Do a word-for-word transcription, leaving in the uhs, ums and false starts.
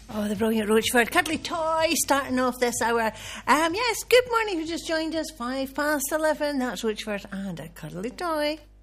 Oh, the brilliant Rochford. Cuddly Toy starting off this hour. Um, yes, good morning. Who just joined us? Five past eleven. That's Rochford and a Cuddly Toy.